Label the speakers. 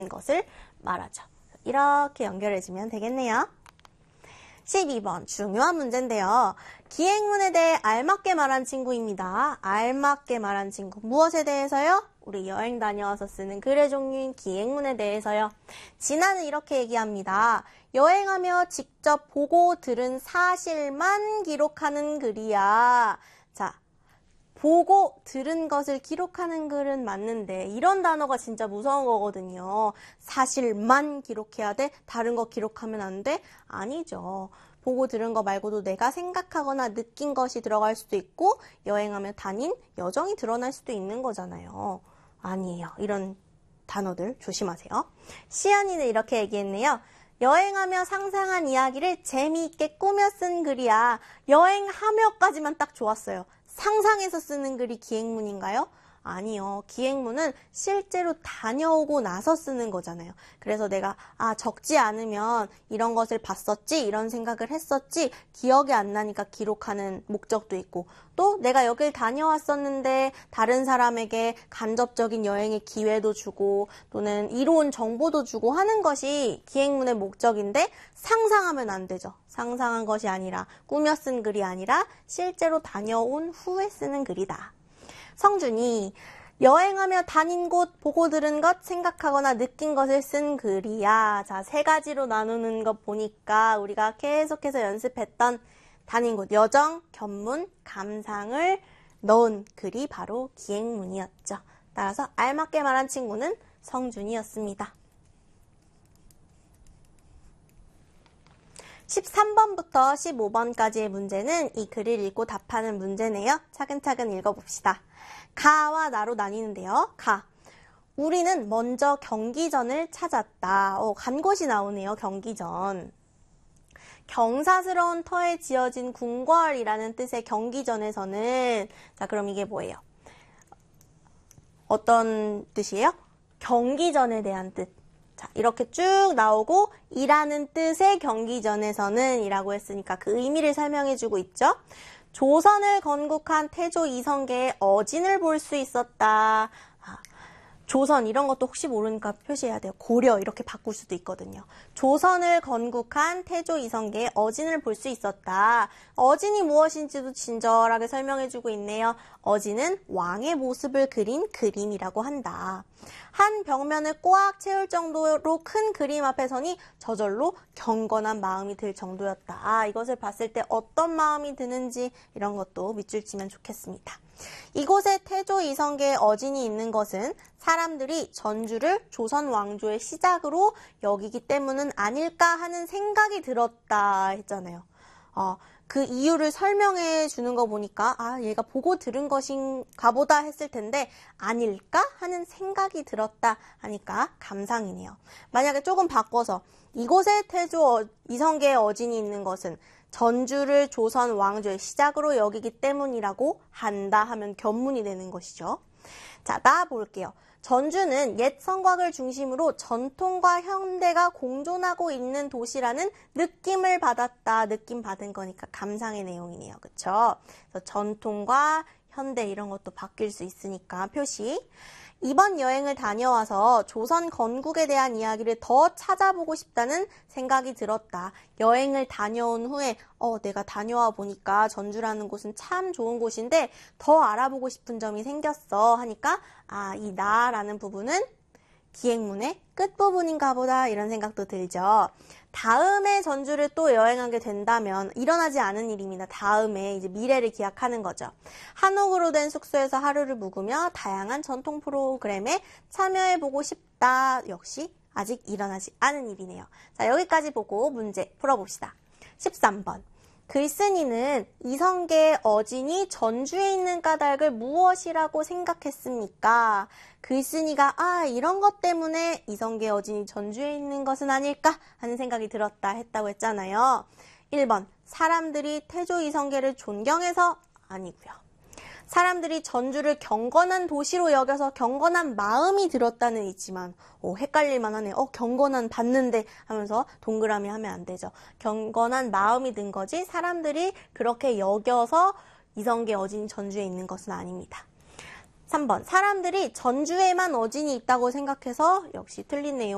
Speaker 1: 것을 말하죠. 이렇게 연결해주면 되겠네요. 12번 중요한 문제인데요. 기행문에 대해 알맞게 말한 친구입니다. 알맞게 말한 친구. 무엇에 대해서요? 우리 여행 다녀와서 쓰는 글의 종류인 기행문에 대해서요. 진아는 이렇게 얘기합니다. 여행하며 직접 보고 들은 사실만 기록하는 글이야. 자, 보고 들은 것을 기록하는 글은 맞는데 이런 단어가 진짜 무서운 거거든요. 사실만 기록해야 돼? 다른 거 기록하면 안 돼? 아니죠. 보고 들은 거 말고도 내가 생각하거나 느낀 것이 들어갈 수도 있고 여행하며 다닌 여정이 드러날 수도 있는 거잖아요. 아니에요. 이런 단어들 조심하세요. 시연이는 이렇게 얘기했네요. 여행하며 상상한 이야기를 재미있게 꾸며 쓴 글이야. 여행하며까지만 딱 좋았어요. 상상해서 쓰는 글이 기행문인가요? 아니요. 기행문은 실제로 다녀오고 나서 쓰는 거잖아요. 그래서 내가 적지 않으면 이런 것을 봤었지, 이런 생각을 했었지, 기억이 안 나니까 기록하는 목적도 있고, 또 내가 여길 다녀왔었는데 다른 사람에게 간접적인 여행의 기회도 주고 또는 이로운 정보도 주고 하는 것이 기행문의 목적인데 상상하면 안 되죠. 상상한 것이 아니라 꾸며 쓴 글이 아니라 실제로 다녀온 후에 쓰는 글이다. 성준이 여행하며 다닌 곳, 보고 들은 것, 생각하거나 느낀 것을 쓴 글이야. 자, 세 가지로 나누는 것 보니까 우리가 계속해서 연습했던 다닌 곳, 여정, 견문, 감상을 넣은 글이 바로 기행문이었죠. 따라서 알맞게 말한 친구는 성준이었습니다. 13번부터 15번까지의 문제는 이 글을 읽고 답하는 문제네요. 차근차근 읽어봅시다. 가와 나로 나뉘는데요. 가. 우리는 먼저 경기전을 찾았다. 간 곳이 나오네요. 경기전. 경사스러운 터에 지어진 궁궐이라는 뜻의 경기전에서는 자, 그럼 이게 뭐예요? 어떤 뜻이에요? 경기전에 대한 뜻. 자, 이렇게 쭉 나오고 이라는 뜻의 경기전에서는 이라고 했으니까 그 의미를 설명해주고 있죠. 조선을 건국한 태조 이성계의 어진을 볼 수 있었다. 조선 이런 것도 혹시 모르니까 표시해야 돼요. 고려 이렇게 바꿀 수도 있거든요. 조선을 건국한 태조 이성계의 어진을 볼 수 있었다. 어진이 무엇인지도 친절하게 설명해주고 있네요. 어진은 왕의 모습을 그린 그림이라고 한다. 한 벽면을 꽉 채울 정도로 큰 그림 앞에 서니 저절로 경건한 마음이 들 정도였다. 이것을 봤을 때 어떤 마음이 드는지 이런 것도 밑줄 치면 좋겠습니다. 이곳에 태조 이성계의 어진이 있는 것은 사람들이 전주를 조선 왕조의 시작으로 여기기 때문은 아닐까 하는 생각이 들었다 했잖아요. 그 이유를 설명해 주는 거 보니까 얘가 보고 들은 것인가 보다 했을 텐데 아닐까 하는 생각이 들었다 하니까 감상이네요. 만약에 조금 바꿔서 이곳에 태조 이성계의 어진이 있는 것은 전주를 조선 왕조의 시작으로 여기기 때문이라고 한다 하면 견문이 되는 것이죠. 자, 나 볼게요. 전주는 옛 성곽을 중심으로 전통과 현대가 공존하고 있는 도시라는 느낌을 받았다. 느낌 받은 거니까 감상의 내용이네요. 그쵸? 그래서 전통과 현대 이런 것도 바뀔 수 있으니까 표시. 이번 여행을 다녀와서 조선 건국에 대한 이야기를 더 찾아보고 싶다는 생각이 들었다. 여행을 다녀온 후에 내가 다녀와 보니까 전주라는 곳은 참 좋은 곳인데 더 알아보고 싶은 점이 생겼어 하니까 이 나라는 부분은 기행문의 끝부분인가 보다 이런 생각도 들죠. 다음에 전주를 또 여행하게 된다면 일어나지 않은 일입니다. 다음에 이제 미래를 기약하는 거죠. 한옥으로 된 숙소에서 하루를 묵으며 다양한 전통 프로그램에 참여해보고 싶다. 역시 아직 일어나지 않은 일이네요. 자, 여기까지 보고 문제 풀어봅시다. 13번. 글쓴이는 이성계의 어진이 전주에 있는 까닭을 무엇이라고 생각했습니까? 글쓴이가 이런 것 때문에 이성계의 어진이 전주에 있는 것은 아닐까 하는 생각이 들었다 했다고 했잖아요. 1번 사람들이 태조 이성계를 존경해서 아니고요. 사람들이 전주를 경건한 도시로 여겨서 경건한 마음이 들었다는 있지만 헷갈릴만 하네. 경건한 봤는데 하면서 동그라미 하면 안 되죠. 경건한 마음이 든 거지 사람들이 그렇게 여겨서 이성계 어진이 전주에 있는 것은 아닙니다. 3번 사람들이 전주에만 어진이 있다고 생각해서 역시 틀린 내용.